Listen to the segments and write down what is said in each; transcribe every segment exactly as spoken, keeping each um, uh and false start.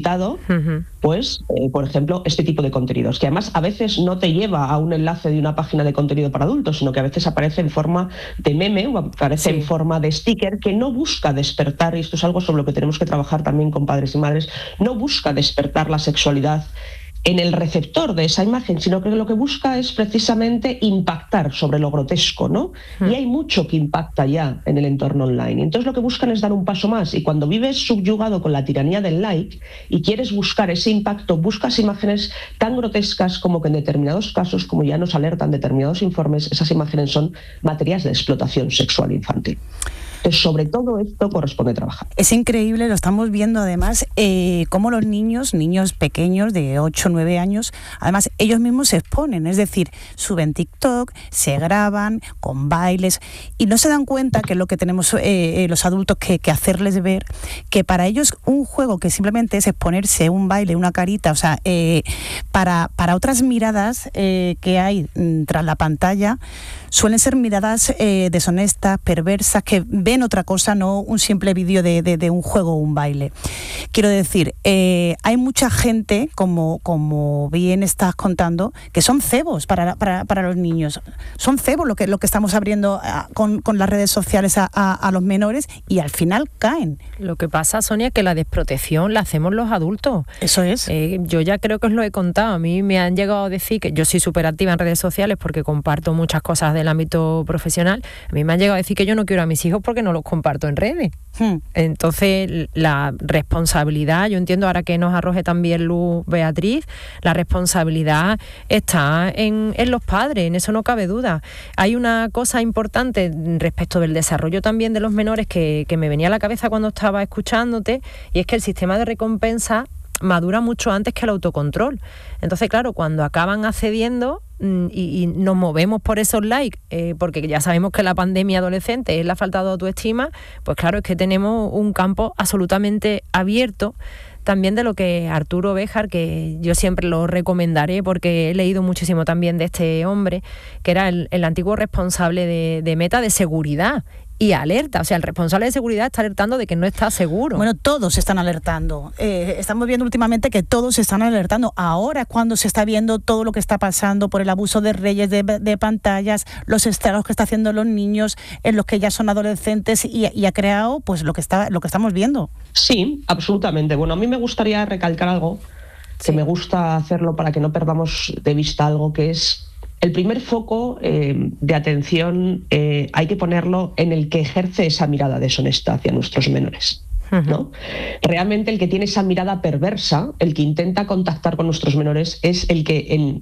evitado, uh-huh. pues, eh, por ejemplo, este tipo de contenidos, que además a veces no te lleva a un enlace de una página de contenido para adultos, sino que a veces aparece en forma de meme o aparece sí. en forma de sticker, que no busca despertar, y esto es algo sobre lo que tenemos que trabajar también con padres y madres, no busca despertar la sexualidad en el receptor de esa imagen, sino que lo que busca es precisamente impactar sobre lo grotesco, ¿no? Mm. Y hay mucho que impacta ya en el entorno online. Entonces lo que buscan es dar un paso más, y cuando vives subyugado con la tiranía del like y quieres buscar ese impacto, buscas imágenes tan grotescas como que en determinados casos, como ya nos alertan determinados informes, esas imágenes son materias de explotación sexual infantil. Entonces, sobre todo esto corresponde trabajar. Es increíble, lo estamos viendo además, eh, cómo los niños, niños pequeños de ocho o nueve años, además ellos mismos se exponen, es decir, suben TikTok, se graban con bailes y no se dan cuenta que es lo que tenemos eh, los adultos que, que hacerles ver, que para ellos un juego que simplemente es exponerse, un baile, una carita, o sea, eh, para, para otras miradas eh, que hay mm, tras la pantalla, suelen ser miradas eh, deshonestas, perversas, que ven otra cosa, no un simple vídeo de, de, de un juego o un baile. Quiero decir, eh, hay mucha gente, como, como bien estás contando, que son cebos para, para, para los niños. Son cebos lo que, lo que estamos abriendo a, con, con las redes sociales a, a, a los menores, y al final caen. Lo que pasa, Sonia, es que la desprotección la hacemos los adultos. Eso es. Eh, yo ya creo que os lo he contado. A mí me han llegado a decir que yo soy súper activa en redes sociales porque comparto muchas cosas del ámbito profesional. A mí me han llegado a decir que yo no quiero a mis hijos porque no los comparto en redes. Hmm. Entonces, la responsabilidad, yo entiendo ahora que nos arroje también luz Beatriz, la responsabilidad está en, en los padres, en eso no cabe duda. Hay una cosa importante respecto del desarrollo también de los menores que, que me venía a la cabeza cuando estaba escuchándote, y es que el sistema de recompensa madura mucho antes que el autocontrol. Entonces, claro, cuando acaban accediendo y, y nos movemos por esos likes, eh, porque ya sabemos que la pandemia adolescente es la falta de autoestima, pues claro, es que tenemos un campo absolutamente abierto. También de lo que Arturo Béjar, que yo siempre lo recomendaré porque he leído muchísimo también de este hombre, que era el, el antiguo responsable de, de Meta de seguridad y alerta. O sea, el responsable de seguridad está alertando de que no está seguro. Bueno, todos están alertando. Eh, estamos viendo últimamente que todos están alertando. Ahora es cuando se está viendo todo lo que está pasando por el abuso de redes, de, de pantallas, los estragos que están haciendo los niños en los que ya son adolescentes, y, y ha creado pues lo que está, lo que estamos viendo. Sí, absolutamente. Bueno, a mí me gustaría recalcar algo, sí. que me gusta hacerlo para que no perdamos de vista algo, que es el primer foco eh, de atención, eh, hay que ponerlo en el que ejerce esa mirada deshonesta hacia nuestros menores, ¿no? Realmente el que tiene esa mirada perversa, el que intenta contactar con nuestros menores, es el que en,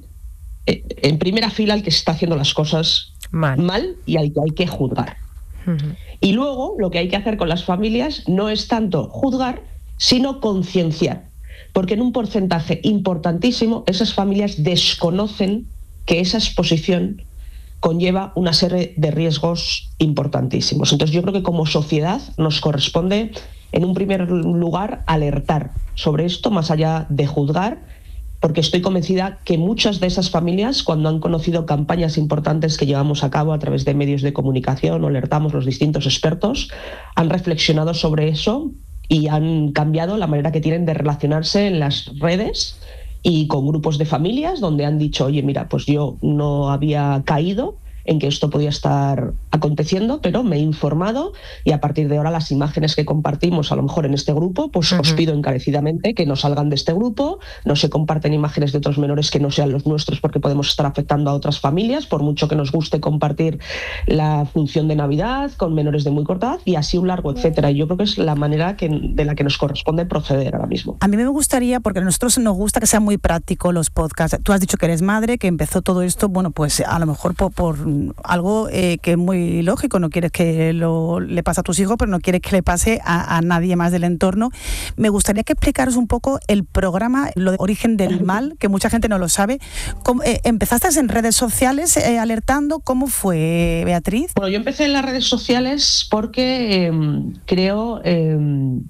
en primera fila el que está haciendo las cosas mal, mal y al que hay que juzgar. Uh-huh. Y luego lo que hay que hacer con las familias no es tanto juzgar, sino concienciar, porque en un porcentaje importantísimo esas familias desconocen que esa exposición conlleva una serie de riesgos importantísimos. Entonces yo creo que como sociedad nos corresponde, en un primer lugar, alertar sobre esto, más allá de juzgar, porque estoy convencida que muchas de esas familias, cuando han conocido campañas importantes que llevamos a cabo a través de medios de comunicación o alertamos los distintos expertos, han reflexionado sobre eso y han cambiado la manera que tienen de relacionarse en las redes y con grupos de familias donde han dicho, oye, mira, pues yo no había caído en que esto podía estar aconteciendo, pero me he informado y a partir de ahora las imágenes que compartimos a lo mejor en este grupo, pues uh-huh. os pido encarecidamente que no salgan de este grupo, no se comparten imágenes de otros menores que no sean los nuestros porque podemos estar afectando a otras familias, por mucho que nos guste compartir la función de Navidad con menores de muy corta edad, y así un largo etcétera. Y yo creo que es la manera que, de la que nos corresponde proceder ahora mismo. A mí me gustaría, porque a nosotros nos gusta que sea muy práctico los podcasts. Tú has dicho que eres madre, que empezó todo esto, bueno, pues a lo mejor por, por algo eh, que es muy lógico, no quieres que lo, le pase a tus hijos, pero no quieres que le pase a, a nadie más del entorno. Me gustaría que explicaros un poco el programa, lo de Origen del Mal, que mucha gente no lo sabe. ¿Cómo, eh, ¿Empezaste en redes sociales eh, alertando? ¿Cómo fue, Beatriz? Bueno, yo empecé en las redes sociales porque eh, creo eh,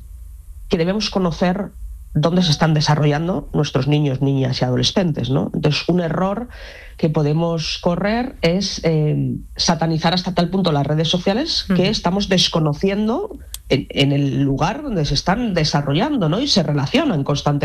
que debemos conocer dónde se están desarrollando nuestros niños, niñas y adolescentes, ¿no? Entonces, un error que podemos correr es eh, satanizar hasta tal punto las redes sociales que uh-huh. estamos desconociendo en, en el lugar donde se están desarrollando, ¿no? Y se relacionan constantemente.